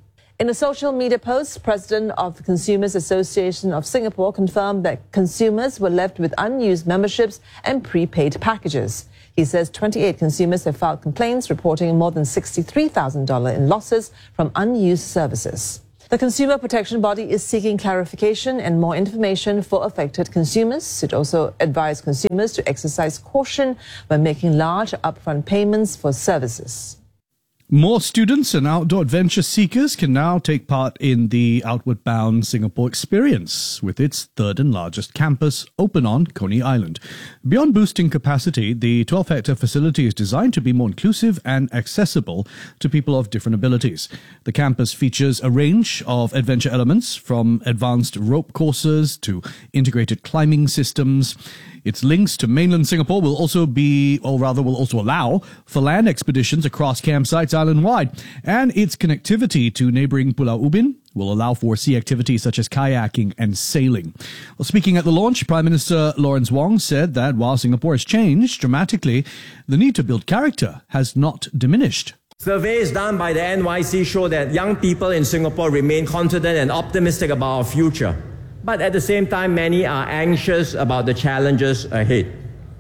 S4: In a social media post, President of the Consumers Association of Singapore confirmed that consumers were left with unused memberships and prepaid packages. He says twenty-eight consumers have filed complaints reporting more than sixty-three thousand dollars in losses from unused services. The Consumer Protection Body is seeking clarification and more information for affected consumers. It also advised consumers to exercise caution when making large upfront payments for services.
S27: More students and outdoor adventure seekers can now take part in the Outward Bound Singapore experience, with its third and largest campus open on Coney Island. Beyond boosting capacity, the twelve-hectare facility is designed to be more inclusive and accessible to people of different abilities. The campus features a range of adventure elements, from advanced rope courses to integrated climbing systems. Its links to mainland Singapore will also be, or rather will also allow, for land expeditions across campsites island-wide, and its connectivity to neighbouring Pulau Ubin will allow for sea activities such as kayaking and sailing. Well, speaking at the launch, Prime Minister Lawrence Wong said that while Singapore has changed dramatically, the need to build character has not diminished.
S10: Surveys done by the N Y C show that young people in Singapore remain confident and optimistic about our future. But at the same time, many are anxious about the challenges ahead.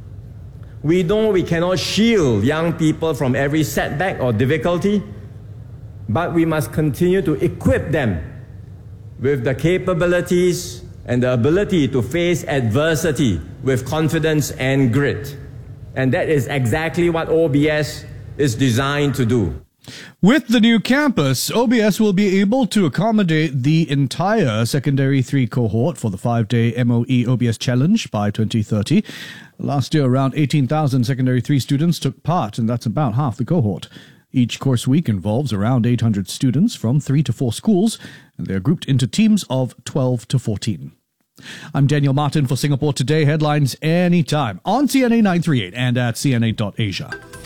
S10: We know we cannot shield young people from every setback or difficulty, but we must continue to equip them with the capabilities and the ability to face adversity with confidence and grit. And that is exactly what O B S is designed to do.
S27: With the new campus, O B S will be able to accommodate the entire Secondary three cohort for the five-day M O E O B S Challenge by twenty thirty. Last year, around eighteen thousand Secondary three students took part, and that's about half the cohort. Each course week involves around eight hundred students from three to four schools, and they're grouped into teams of twelve to fourteen. I'm Daniel Martin for Singapore Today. Headlines anytime on C N A nine thirty-eight and at C N A dot asia.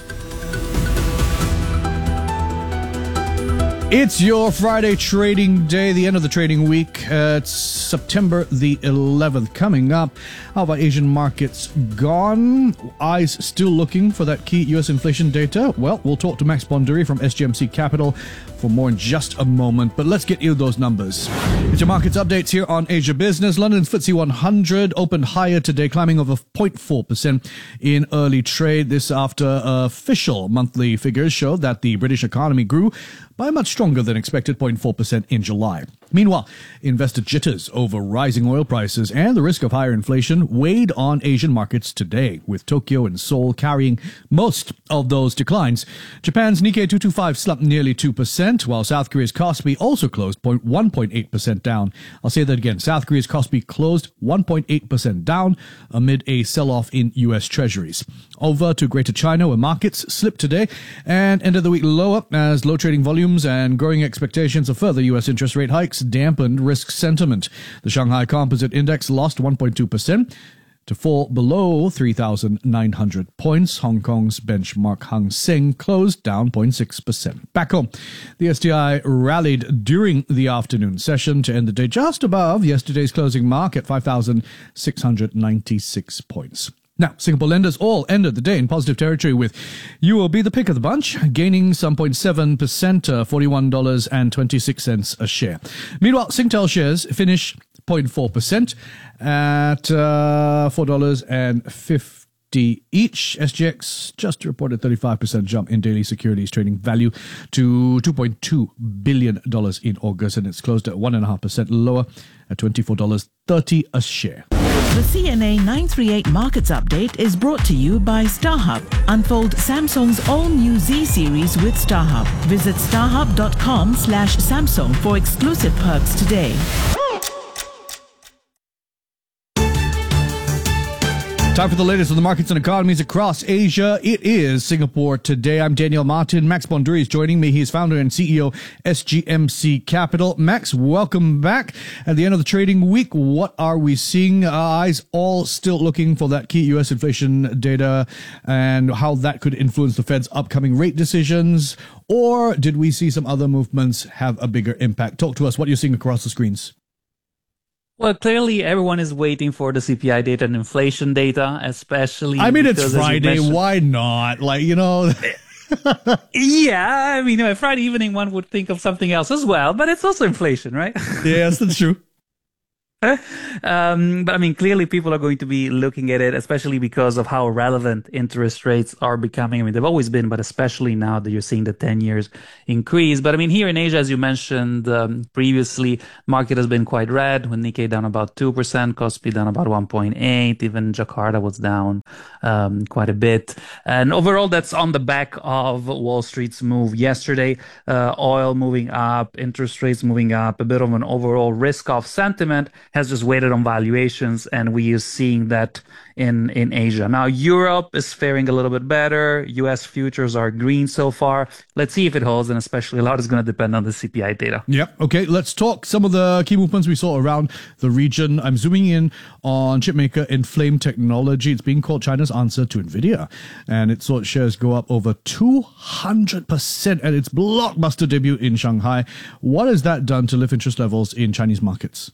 S27: It's your Friday trading day, the end of the trading week. Uh, it's September the eleventh coming up. How about Asian markets gone? Eyes still looking for that key U S inflation data? Well, we'll talk to Max Bonduri from S G M C Capital for more in just a moment. But let's get you those numbers. It's your markets updates here on Asia Business. London's F T S E one hundred opened higher today, climbing over zero point four percent in early trade. This after official monthly figures show that the British economy grew by much stronger than expected zero point four percent in July. Meanwhile, investor jitters over rising oil prices and the risk of higher inflation weighed on Asian markets today, with Tokyo and Seoul carrying most of those declines. Japan's Nikkei two twenty-five slumped nearly two percent, while South Korea's Kospi also closed one point eight percent down. I'll say that again. South Korea's Kospi closed one point eight percent down amid a sell-off in U S Treasuries. Over to Greater China, where markets slipped today and ended the week lower as low trading volumes and growing expectations of further U S interest rate hikes dampened risk sentiment. The Shanghai Composite Index lost one point two percent to fall below three thousand nine hundred points. Hong Kong's benchmark Hang Seng closed down zero point six percent. Back home, the S T I rallied during the afternoon session to end the day just above yesterday's closing mark at five thousand six hundred ninety-six points. Now, Singapore lenders all ended the day in positive territory, with U O B the pick of the bunch, gaining some zero point seven percent to forty-one dollars and twenty-six cents a share. Meanwhile, Singtel shares finish zero point four percent at uh, four dollars and fifty each. S G X just reported thirty-five percent jump in daily securities trading value to two point two billion dollars in August, and it's closed at one point five percent lower at twenty-four dollars and thirty cents a share.
S24: The C N A nine thirty-eight Markets Update is brought to you by StarHub. Unfold Samsung's all-new Z series with StarHub. Visit starhub.com slash Samsung for exclusive perks today.
S27: Time for the latest on the markets and economies across Asia. It is Singapore Today. I'm Daniel Martin. Max Bonduri is joining me. He is founder and C E O, S G M C Capital. Max, welcome back. At the end of the trading week, what are we seeing? Uh, eyes all still looking for that key U S inflation data and how that could influence the Fed's upcoming rate decisions. Or did we see some other movements have a bigger impact? Talk to us what you're seeing across the screens.
S11: Well, clearly everyone is waiting for the C P I data and inflation data, especially.
S27: I mean, it's Friday. Why not? Like, you know.
S11: Yeah, I mean, a Friday evening one would think of something else as well, but it's also inflation, right?
S27: Yes, that's true.
S11: Um, but I mean, clearly people are going to be looking at it, especially because of how relevant interest rates are becoming. I mean, they've always been, but especially now that you're seeing the ten years increase. But I mean, here in Asia, as you mentioned um, previously, market has been quite red, with Nikkei down about two percent, Kospi down about one point eight, even Jakarta was down um, quite a bit. And overall, that's on the back of Wall Street's move yesterday. Uh, oil moving up, interest rates moving up, a bit of an overall risk-off sentiment has just weighted on valuations, and we are seeing that in, in Asia. Now, Europe is faring a little bit better. U S futures are green so far. Let's see if it holds, and especially a lot is going to depend on the C P I data.
S27: Yep. Okay, let's talk some of the key movements we saw around the region. I'm zooming in on chipmaker Inflame Technology. It's being called China's answer to NVIDIA, and it saw its shares go up over two hundred percent at its blockbuster debut in Shanghai. What has that done to lift interest levels in Chinese markets?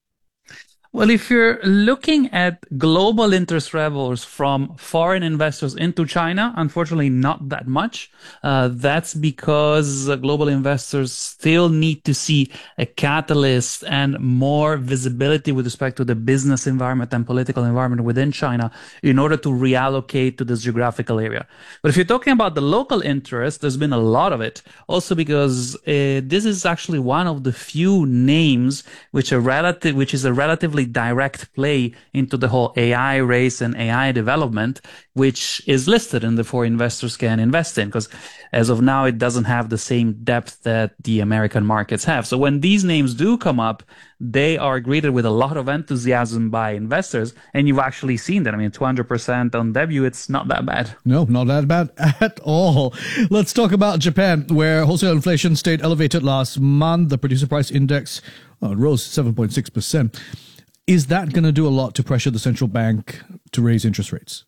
S11: Well, if you're looking at global interest levels from foreign investors into China, unfortunately not that much. Uh, that's because uh, global investors still need to see a catalyst and more visibility with respect to the business environment and political environment within China in order to reallocate to this geographical area. But if you're talking about the local interest, there's been a lot of it. Also because uh, this is actually one of the few names which are relative, which is a relatively direct play into the whole A I race and A I development, which is listed and therefore investors can invest in, because as of now, it doesn't have the same depth that the American markets have. So when these names do come up, they are greeted with a lot of enthusiasm by investors, and you've actually seen that. I mean, two hundred percent on debut, it's not that bad.
S27: No, not that bad at all. Let's talk about Japan, where wholesale inflation stayed elevated last month. The producer price index uh, rose seven point six percent. Is that going to do a lot to pressure the central bank to raise interest rates?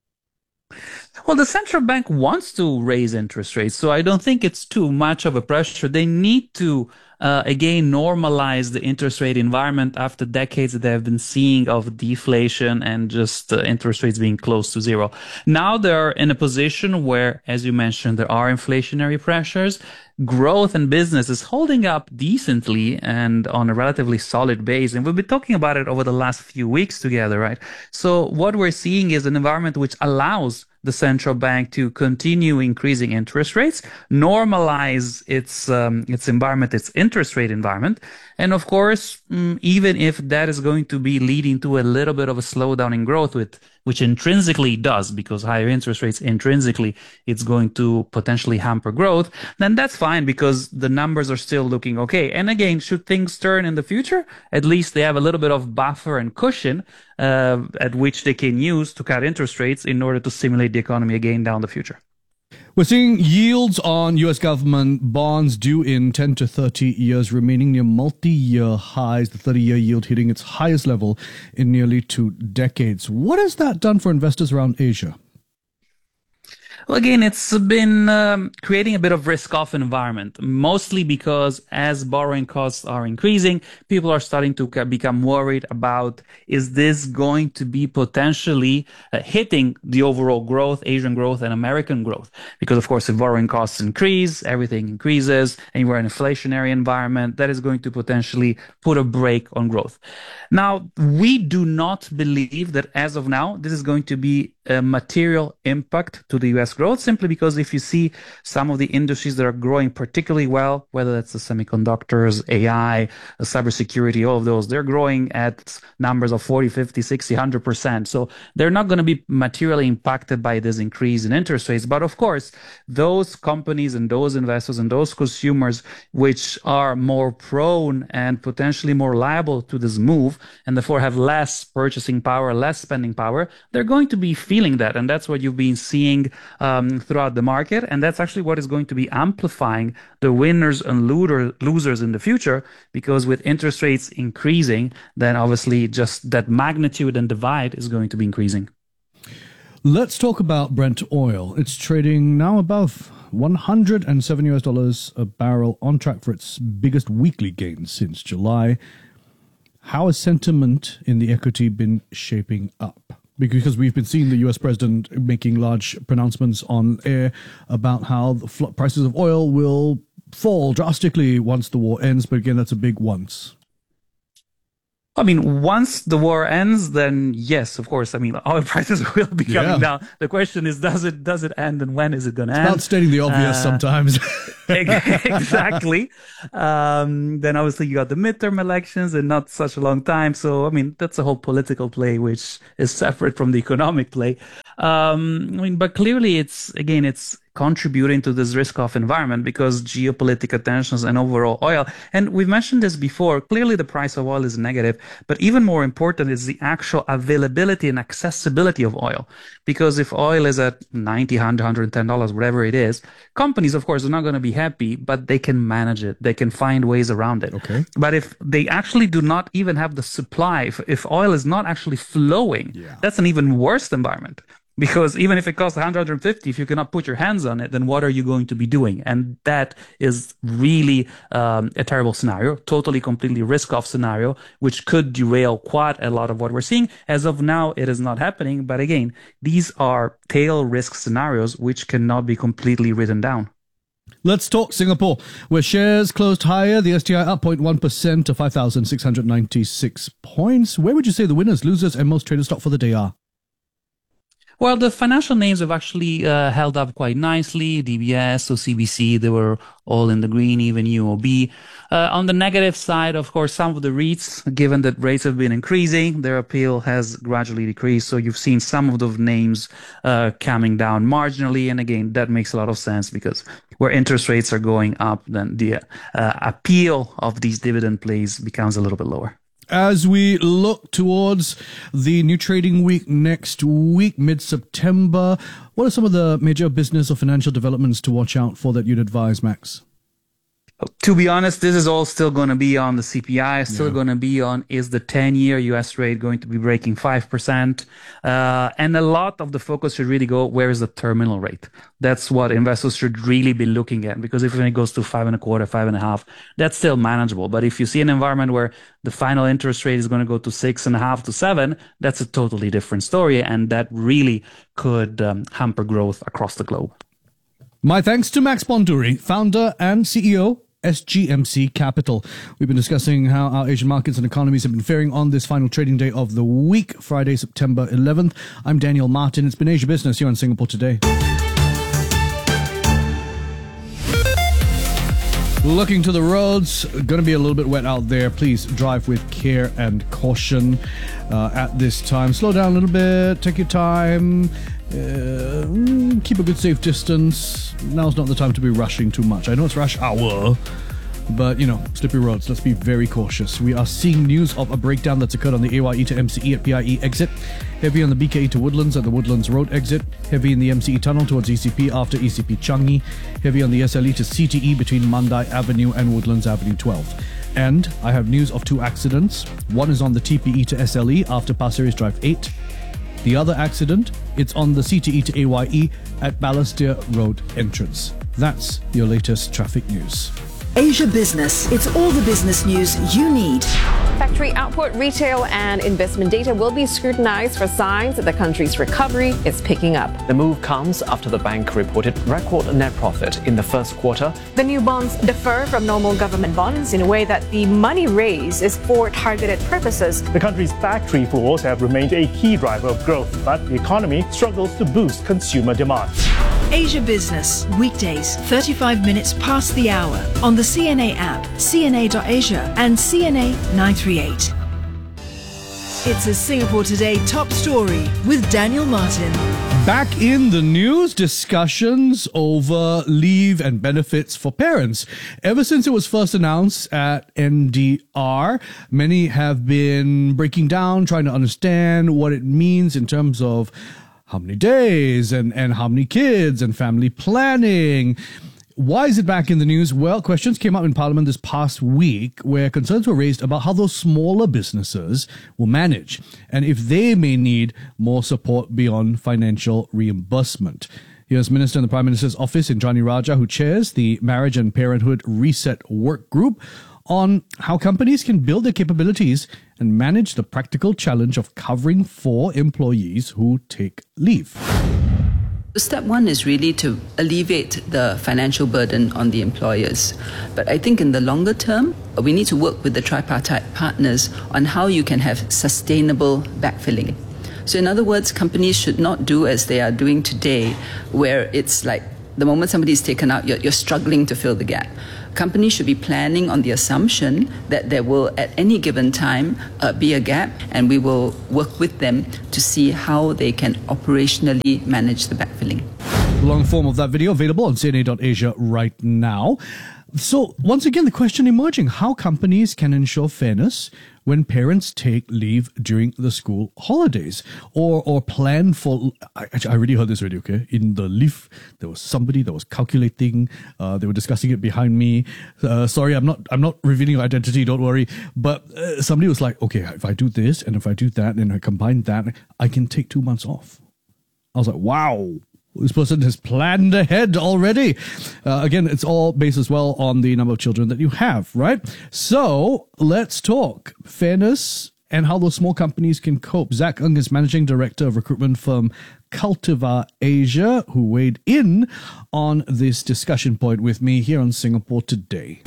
S11: Well, the central bank wants to raise interest rates, so I don't think it's too much of a pressure. They need to, uh, again, normalize the interest rate environment after decades that they have been seeing of deflation and just uh, interest rates being close to zero. Now they're in a position where, as you mentioned, there are inflationary pressures. Growth and business is holding up decently and on a relatively solid base. And we've been talking about it over the last few weeks together, right? So what we're seeing is an environment which allows the central bank to continue increasing interest rates, normalize its um, its environment, its interest rate environment. And of course, mm, even if that is going to be leading to a little bit of a slowdown in growth, with, which intrinsically does, because higher interest rates intrinsically, it's going to potentially hamper growth, then that's fine because the numbers are still looking okay. And again, should things turn in the future, at least they have a little bit of buffer and cushion uh, at which they can use to cut interest rates in order to stimulate the economy again down the future.
S27: We're seeing yields on U S government bonds due in ten to thirty years remaining near multi-year highs, the thirty-year yield hitting its highest level in nearly two decades. What has that done for investors around Asia?
S11: Well, again, it's been um, creating a bit of risk-off environment, mostly because as borrowing costs are increasing, people are starting to become worried about, is this going to be potentially uh, hitting the overall growth, Asian growth and American growth? Because, of course, if borrowing costs increase, everything increases, and we're in an inflationary environment, that is going to potentially put a brake on growth. Now, we do not believe that as of now, this is going to be a material impact to the U S growth, simply because if you see some of the industries that are growing particularly well, whether that's the semiconductors, A I, cybersecurity, all of those, they're growing at numbers of forty, fifty, sixty, one hundred percent. So they're not going to be materially impacted by this increase in interest rates. But of course, those companies and those investors and those consumers which are more prone and potentially more liable to this move and therefore have less purchasing power, less spending power, they're going to be feeling that. And that's what you've been seeing um, throughout the market. And that's actually what is going to be amplifying the winners and loser, losers in the future, because with interest rates increasing, then obviously just that magnitude and divide is going to be increasing.
S27: Let's talk about Brent oil. It's trading now above one hundred seven U S dollars a barrel, on track for its biggest weekly gain since July. How has sentiment in the equity been shaping up? Because we've been seeing the U S president making large pronouncements on air about how the fl- prices of oil will fall drastically once the war ends. But again, that's a big once.
S11: I mean, once the war ends, then yes, of course. I mean, oil prices will be coming
S27: Yeah.
S11: down. The question is, does it does it end, and when is it going to end?
S27: About stating the obvious
S11: Uh,
S27: sometimes.
S11: exactly. Um, then obviously you got the midterm elections in not such a long time. So, I mean, that's a whole political play, which is separate from the economic play. Um, I mean, but clearly it's, again, it's contributing to this risk-off environment because geopolitical tensions and overall oil. And we've mentioned this before. Clearly the price of oil is negative, but even more important is the actual availability and accessibility of oil. Because if oil is at ninety, one hundred, one hundred ten dollars, whatever it is, companies, of course, are not going to be happy, but they can manage it. They can find ways around it.
S27: Okay.
S11: But if they actually do not even have the supply, if, if oil is not actually flowing, that's an even worse environment. Because even if it costs one hundred, one hundred fifty, if you cannot put your hands on it, then what are you going to be doing? And that is really um, a terrible scenario, totally, completely risk-off scenario, which could derail quite a lot of what we're seeing. As of now, it is not happening. But again, these are tail risk scenarios which cannot be completely written down.
S27: Let's talk Singapore, where shares closed higher. The S T I up zero point one percent to five thousand six hundred ninety-six points. Where would you say the winners, losers, and most traded stock for the day are?
S11: Well, the financial names have actually uh, held up quite nicely. D B S, O C B C, they were all in the green, even U O B. Uh, on the negative side, of course, some of the REITs, given that rates have been increasing, their appeal has gradually decreased. So you've seen some of those names uh, coming down marginally. And again, that makes a lot of sense because where interest rates are going up, then the uh, appeal of these dividend plays becomes a little bit lower.
S27: As we look towards the new trading week next week, mid-September, what are some of the major business or financial developments to watch out for that you'd advise, Max?
S11: To be honest, this is all still going to be on the C P I, still
S27: Yeah.
S11: going to be on is the ten-year U S rate going to be breaking five percent? Uh, and a lot of the focus should really go, where is the terminal rate? That's what investors should really be looking at, because if it goes to five and a quarter, five and a half, that's still manageable. But if you see an environment where the final interest rate is going to go to six and a half to seven, that's a totally different story. And that really could um, hamper growth across the globe.
S27: My thanks to Max Bonduri, founder and C E O, S G M C Capital. We've been discussing how our Asian markets and economies have been faring on this final trading day of the week, Friday, September eleventh. I'm Daniel Martin. It's been Asia Business here on Singapore Today. Looking to the roads, going to be a little bit wet out there. Please drive with care and caution uh, at this time. Slow down a little bit, take your time, uh, keep a good safe distance. Now's not the time to be rushing too much. I know it's rush hour, but, you know, slippery roads. Let's be very cautious. We are seeing news of a breakdown that's occurred on the A Y E to M C E at P I E exit. Heavy on the B K E to Woodlands at the Woodlands Road exit. Heavy in the M C E tunnel towards E C P after E C P Changi. Heavy on the S L E to C T E between Mandai Avenue and Woodlands Avenue twelve. And I have news of two accidents. One is on the T P E to S L E after Pasir Ris Drive eight. The other accident, it's on the C T E to A Y E at Balestier Road entrance. That's your latest traffic news.
S9: Asia Business. It's all the business news you need.
S12: Factory output, retail, and investment data will be scrutinized for signs that the country's recovery is picking up.
S13: The move comes after the bank reported record net profit in the first quarter.
S12: The new bonds differ from normal government bonds in a way that the money raised is for targeted purposes.
S14: The country's factory floors have remained a key driver of growth, but the economy struggles to boost consumer demand.
S9: Asia Business, weekdays, thirty-five minutes past the hour on the C N A app, C N A dot Asia and C N A nine three eight. It's a Singapore Today top story with Daniel Martin.
S27: Back in the news, discussions over leave and benefits for parents. Ever since it was first announced at N D R, many have been breaking down, trying to understand what it means in terms of how many days and, and how many kids and family planning. Why is it back in the news? Well, questions came up in Parliament this past week where concerns were raised about how those smaller businesses will manage and if they may need more support beyond financial reimbursement. Here's Minister in the Prime Minister's office, Indranee Rajah, who chairs the Marriage and Parenthood Reset Work Group, on how companies can build their capabilities and manage the practical challenge of covering for employees who take leave.
S8: Step one is really to alleviate the financial burden on the employers. But I think in the longer term, we need to work with the tripartite partners on how you can have sustainable backfilling. So in other words, companies should not do as they are doing today, where it's like the moment somebody is taken out, you're, you're struggling to fill the gap. Companies should be planning on the assumption that there will at any given time uh, be a gap, and we will work with them to see how they can operationally manage the backfilling.
S27: The long form of that video available on C N A dot Asia right now. So once again, the question emerging, how companies can ensure fairness when parents take leave during the school holidays, or or plan for. Actually, I already heard this already. Okay, in the leave, there was somebody that was calculating. Uh, they were discussing it behind me. Uh, sorry, I'm not. I'm not revealing your identity. Don't worry. But uh, somebody was like, okay, if I do this and if I do that and I combine that, I can take two months off. I was like, wow. This person has planned ahead already. Uh, again, it's all based as well on the number of children that you have, right? So let's talk fairness and how those small companies can cope. Zach Ng is managing director of recruitment firm Cultivar Asia, who weighed in on this discussion point with me here on Singapore Today.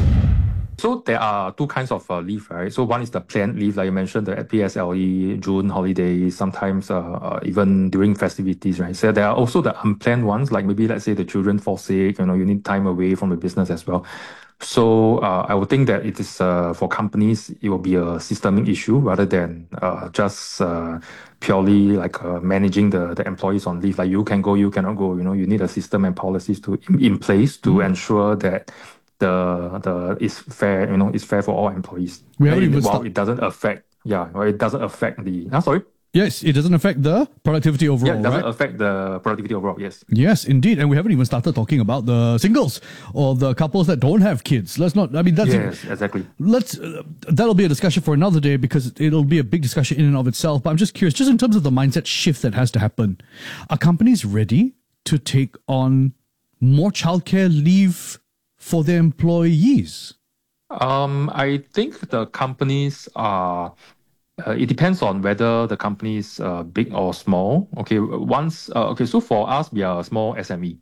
S16: So there are two kinds of uh, leave, right? So one is the planned leave, like you mentioned, the P S L E, June holidays, sometimes uh, uh, even during festivities, right? So there are also the unplanned ones, like maybe let's say the children fall sick, you know, you need time away from the business as well. So uh, I would think that it is uh, for companies, it will be a systemic issue rather than uh, just uh, purely like uh, managing the, the employees on leave. Like you can go, you cannot go. You know, you need a system and policies to in, in place to mm-hmm. ensure that the the is fair, you know, it's fair for all employees.
S27: We haven't even
S16: while
S27: start-
S16: it doesn't affect, yeah, well, it doesn't affect the. Ah, sorry.
S27: Yes, it doesn't affect the productivity overall,
S16: Yeah, it doesn't
S27: right?
S16: affect the productivity overall. Yes.
S27: Yes, indeed. And we haven't even started talking about the singles or the couples that don't have kids. Let's not, I mean, that's...
S16: Yes, exactly.
S27: Let's, uh, that'll be a discussion for another day because it'll be a big discussion in and of itself. But I'm just curious, just in terms of the mindset shift that has to happen, are companies ready to take on more childcare leave for their employees?
S16: Um, I think the companies are... Uh, it depends on whether the company is uh, big or small. Okay, once uh, okay. So for us, we are a small S M E.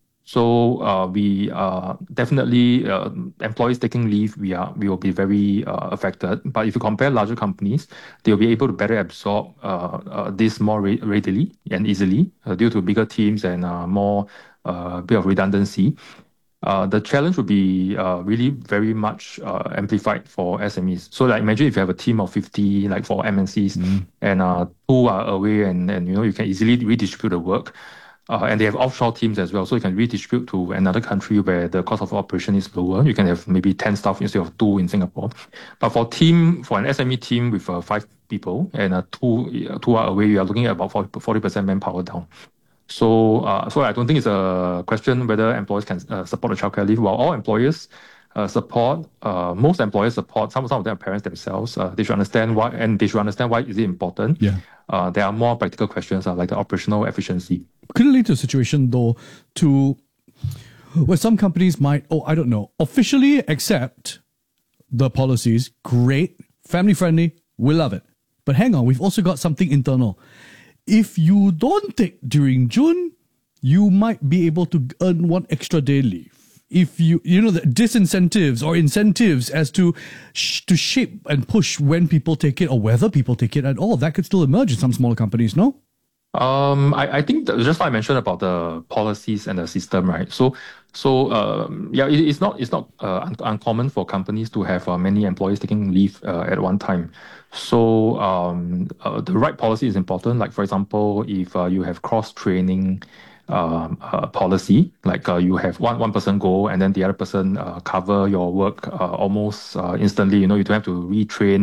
S16: So uh, we are definitely uh, employees taking leave. We are we will be very uh, affected. But if you compare larger companies, they will be able to better absorb uh, uh, this more re- readily and easily uh, due to bigger teams and uh, more uh, bit of redundancy. Uh, the challenge would be uh, really very much uh, amplified for S M Es. So like imagine if you have a team of fifty, like for M N Cs, mm. and uh, two are away and, and you know you can easily redistribute the work. Uh, and they have offshore teams as well, so you can redistribute to another country where the cost of operation is lower. You can have maybe ten staff instead of two in Singapore. But for team, for an S M E team with uh, five people and uh, two, uh, two are away, you are looking at about forty percent manpower down. So, uh, so I don't think it's a question whether employers can uh, support the childcare leave. While all employers uh, support, uh, most employers support. Some some of them are parents themselves. Uh, they should understand why, and they should understand why is it important.
S27: Yeah.
S16: Uh, there are more practical questions, uh, like the operational efficiency.
S27: Could it lead to a situation though, to where some companies might, oh, I don't know, officially accept the policies? Great, family friendly, we love it. But hang on, we've also got something internal. If you don't take during June, you might be able to earn one extra day leave. If you, you know, the disincentives or incentives as to sh- to shape and push when people take it or whether people take it at all, that could still emerge in some smaller companies, no?
S16: Um, I, I think that just like I mentioned about the policies and the system, right? So, so um, yeah, it, it's not it's not uh, un- uncommon for companies to have uh, many employees taking leave uh, at one time. So um, uh, the right policy is important. Like for example, if uh, you have cross training um, uh, policy, like uh, you have one one person go and then the other person uh, cover your work uh, almost uh, instantly. You know, you don't have to retrain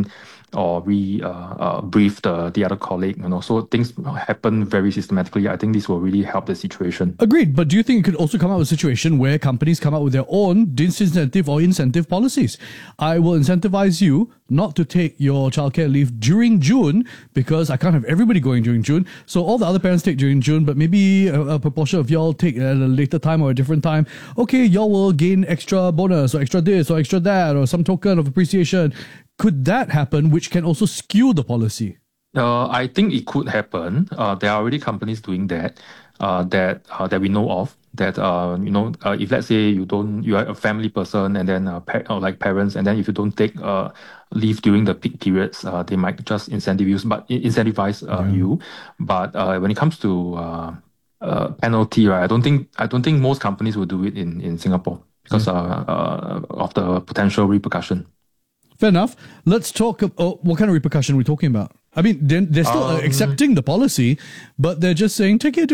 S16: or re uh, uh, brief the, the other colleague, you know, so things happen very systematically. I think this will really help the situation.
S27: Agreed. But do you think it could also come out with a situation where companies come out with their own disincentive or incentive policies? I will incentivize you not to take your childcare leave during June because I can't have everybody going during June. So all the other parents take during June, but maybe a, a proportion of y'all take at a later time or a different time. Okay, y'all will gain extra bonus or extra this or extra that or some token of appreciation. Could that happen, which can also skew the policy?
S16: Uh, I think it could happen. Uh, there are already companies doing that, uh, that uh, that we know of. That uh, you know, uh, if let's say you don't, you are a family person, and then uh, pa- or like parents, and then if you don't take uh, leave during the peak periods, uh, they might just incentive you, but incentivize uh, yeah. you. But uh, when it comes to uh, uh, penalty, right, I don't think I don't think most companies will do it in, in Singapore because yeah. uh, uh, of the potential repercussion.
S27: Fair enough. Let's talk about what kind of repercussion we're talking about. I mean, they're, they're still um, accepting the policy, but they're just saying, take it